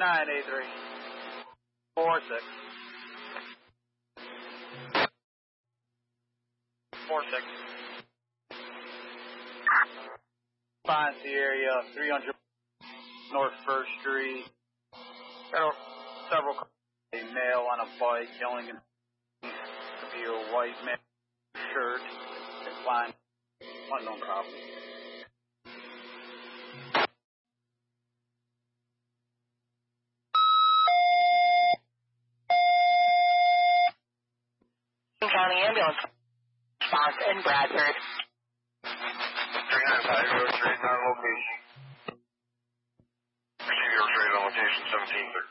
983. 46. 46. Find the area 300 North 1st Street. Several a male on a bike yelling and to be a white man shirt and flying unknown cop. County Ambulance response in Bradford. 395 Road Trade on location. Receive your trade on location 1713.